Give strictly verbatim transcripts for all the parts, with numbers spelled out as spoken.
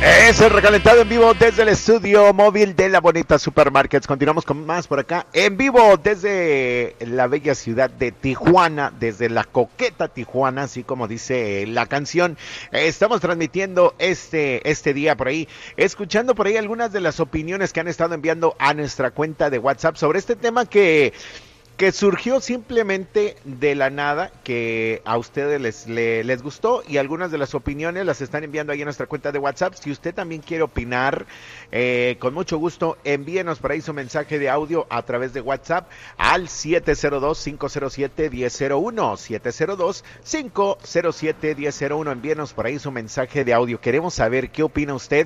Es el recalentado en vivo desde el estudio móvil de la bonita Supermarkets. Continuamos con más por acá, en vivo desde la bella ciudad de Tijuana, desde la coqueta Tijuana, así como dice la canción. Estamos transmitiendo este, este día por ahí, escuchando por ahí algunas de las opiniones que han estado enviando a nuestra cuenta de WhatsApp sobre este tema que... que surgió simplemente de la nada, que a ustedes les, les, les gustó, y algunas de las opiniones las están enviando ahí en nuestra cuenta de WhatsApp. Si usted también quiere opinar, eh, con mucho gusto, envíenos por ahí su mensaje de audio a través de WhatsApp al siete cero dos, cinco cero siete, uno cero cero uno, siete cero dos, cinco cero siete, uno cero cero uno. Envíenos por ahí su mensaje de audio. Queremos saber qué opina usted.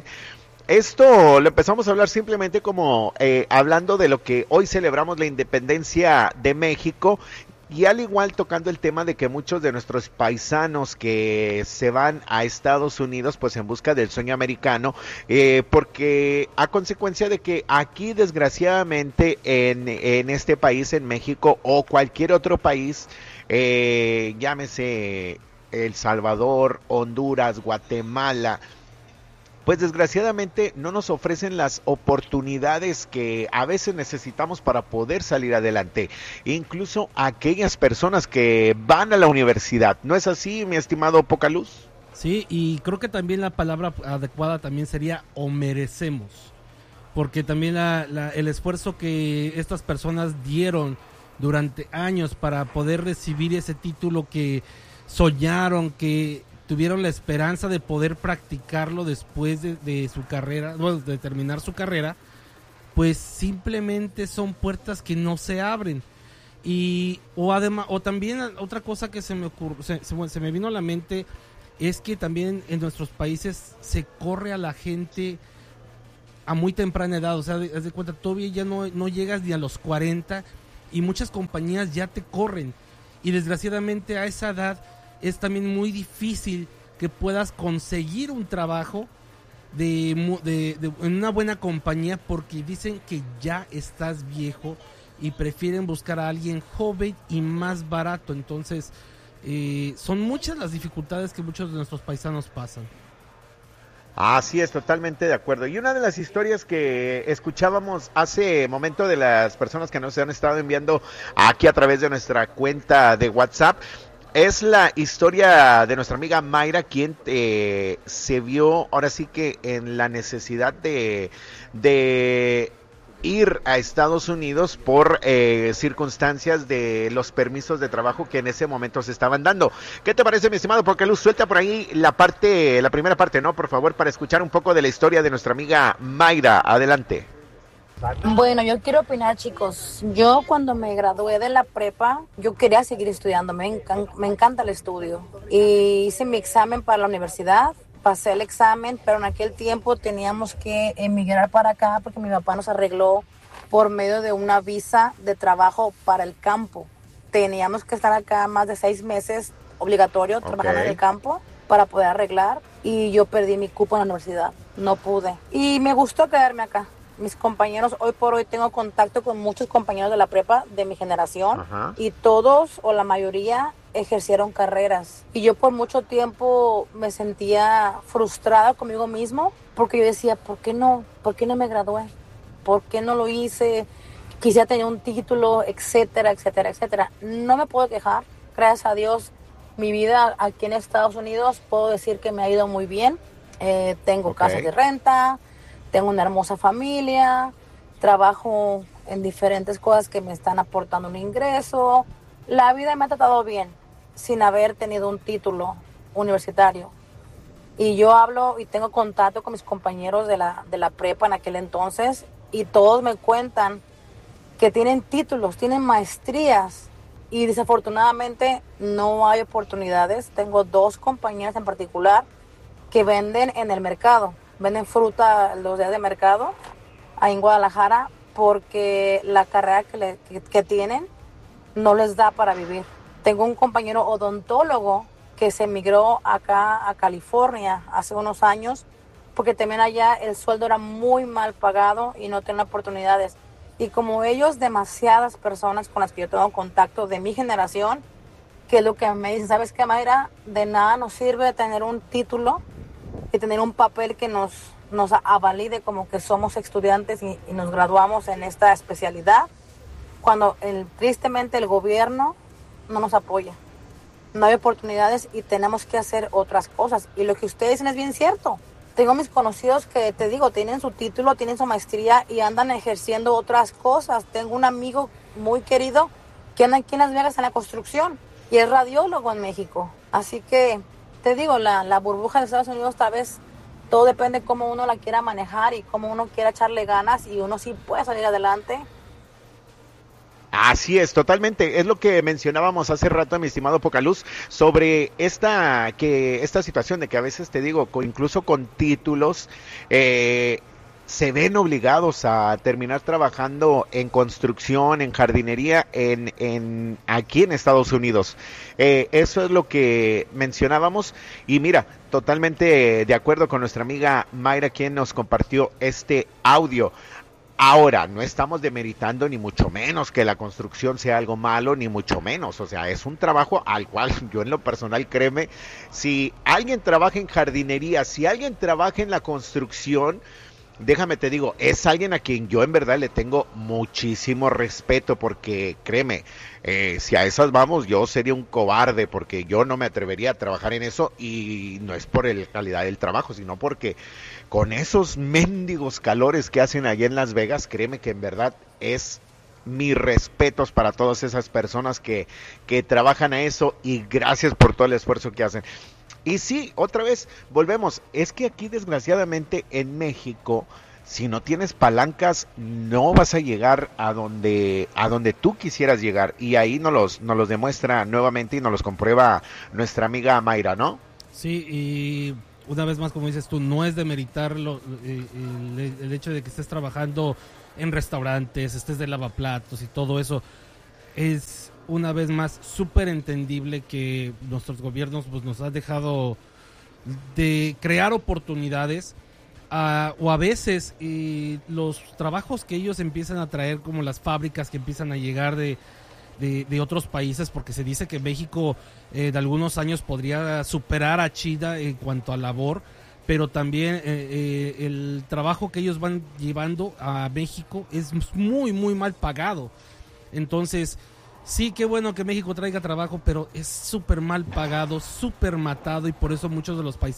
Esto lo empezamos a hablar simplemente como eh, hablando de lo que hoy celebramos, la independencia de México, y al igual tocando el tema de que muchos de nuestros paisanos que se van a Estados Unidos pues en busca del sueño americano, eh, porque a consecuencia de que aquí desgraciadamente en, en este país, en México o cualquier otro país, eh, llámese El Salvador, Honduras, Guatemala, pues desgraciadamente no nos ofrecen las oportunidades que a veces necesitamos para poder salir adelante. Incluso aquellas personas que van a la universidad. ¿No es así, mi estimado Pocaluz? Sí, y creo que también la palabra adecuada también sería o merecemos. Porque también la, la, el esfuerzo que estas personas dieron durante años para poder recibir ese título que soñaron, que tuvieron la esperanza de poder practicarlo después de, de su carrera, bueno, de terminar su carrera, pues simplemente son puertas que no se abren. Y o además, o también otra cosa que se me ocurrió, se, se, se me vino a la mente, es que también en nuestros países se corre a la gente a muy temprana edad. O sea, haz de cuenta, todavía ya no, no llegas ni a los cuarenta y muchas compañías ya te corren. Y desgraciadamente a esa edad es también muy difícil que puedas conseguir un trabajo de, de, de, en una buena compañía, porque dicen que ya estás viejo y prefieren buscar a alguien joven y más barato. Entonces, eh, son muchas las dificultades que muchos de nuestros paisanos pasan. Así es, totalmente de acuerdo. Y una de las historias que escuchábamos hace momento de las personas que nos han estado enviando aquí a través de nuestra cuenta de WhatsApp, es la historia de nuestra amiga Mayra, quien eh, se vio ahora sí que en la necesidad de, de ir a Estados Unidos por eh, circunstancias de los permisos de trabajo que en ese momento se estaban dando. ¿Qué te parece, mi estimado? Porque Luz, suelta por ahí la parte, la primera parte, ¿no? Por favor, para escuchar un poco de la historia de nuestra amiga Mayra. Adelante. Bueno, yo quiero opinar, chicos. Yo cuando me gradué de la prepa, yo quería seguir estudiando, me, encan- me encanta el estudio. Y hice mi examen para la universidad, pasé el examen, pero en aquel tiempo teníamos que emigrar para acá porque mi papá nos arregló por medio de una visa de trabajo para el campo. Teníamos que estar acá más de seis meses, obligatorio, Okay. trabajando en el campo para poder arreglar. Y yo perdí mi cupo en la universidad, no pude. Y me gustó quedarme acá. Mis compañeros, hoy por hoy tengo contacto con muchos compañeros de la prepa de mi generación. Ajá. Y todos o la mayoría ejercieron carreras. Y yo por mucho tiempo me sentía frustrada conmigo mismo porque yo decía, ¿por qué no? ¿Por qué no me gradué? ¿Por qué no lo hice? Quisiera tener un título, etcétera, etcétera, etcétera. No me puedo quejar. Gracias a Dios, mi vida aquí en Estados Unidos puedo decir que me ha ido muy bien. Eh, tengo okay. casa de renta. Tengo una hermosa familia, trabajo en diferentes cosas que me están aportando un ingreso. La vida me ha tratado bien, sin haber tenido un título universitario. Y yo hablo y tengo contacto con mis compañeros de la, de la prepa en aquel entonces, y todos me cuentan que tienen títulos, tienen maestrías, y desafortunadamente no hay oportunidades. Tengo dos compañeras en particular que venden en el mercado. Venden fruta los días de mercado ahí en Guadalajara porque la carrera que, le, que, que tienen no les da para vivir. Tengo un compañero odontólogo que se emigró acá a California hace unos años porque también allá el sueldo era muy mal pagado y no tenían oportunidades. Y como ellos, demasiadas personas con las que yo tengo contacto de mi generación, que es lo que me dicen, ¿sabes qué, Mayra? De nada nos sirve tener un título y tener un papel que nos, nos avalide como que somos estudiantes y, y nos graduamos en esta especialidad, cuando el, tristemente el gobierno no nos apoya. No hay oportunidades y tenemos que hacer otras cosas. Y lo que ustedes dicen es bien cierto. Tengo mis conocidos que, te digo, tienen su título, tienen su maestría y andan ejerciendo otras cosas. Tengo un amigo muy querido que anda aquí en Las Vegas en la construcción y es radiólogo en México. Así que, te digo, la, la burbuja de Estados Unidos tal vez todo depende de cómo uno la quiera manejar y cómo uno quiera echarle ganas y uno sí puede salir adelante. Así es, totalmente. Es lo que mencionábamos hace rato, mi estimado Pocaluz, sobre esta que esta situación de que a veces te digo, con, incluso con títulos, eh, se ven obligados a terminar trabajando en construcción, en jardinería, en, en aquí en Estados Unidos. Eh, eso es lo que mencionábamos y mira, totalmente de acuerdo con nuestra amiga Mayra, quien nos compartió este audio. Ahora, no estamos demeritando ni mucho menos que la construcción sea algo malo, ni mucho menos, o sea, es un trabajo al cual yo en lo personal, créeme, si alguien trabaja en jardinería, si alguien trabaja en la construcción, déjame te digo, es alguien a quien yo en verdad le tengo muchísimo respeto porque créeme, eh, si a esas vamos yo sería un cobarde porque yo no me atrevería a trabajar en eso y no es por la calidad del trabajo, sino porque con esos mendigos calores que hacen allá en Las Vegas, créeme que en verdad es mis respetos para todas esas personas que, que trabajan a eso y gracias por todo el esfuerzo que hacen. Y sí, otra vez, volvemos, es que aquí desgraciadamente en México, si no tienes palancas, no vas a llegar a donde, a donde tú quisieras llegar. Y ahí nos los, nos los demuestra nuevamente y nos los comprueba nuestra amiga Mayra, ¿no? Sí, y una vez más, como dices tú, no es demeritar lo, el, el, el hecho de que estés trabajando en restaurantes, estés de lavaplatos y todo eso. Es una vez más súper entendible que nuestros gobiernos pues, nos han dejado de crear oportunidades uh, o a veces eh, los trabajos que ellos empiezan a traer, como las fábricas que empiezan a llegar de, de, de otros países, porque se dice que México eh, de algunos años podría superar a China en cuanto a labor, pero también eh, eh, el trabajo que ellos van llevando a México es muy muy mal pagado. Entonces sí, qué bueno que México traiga trabajo, pero es súper mal pagado, súper matado y por eso muchos de los países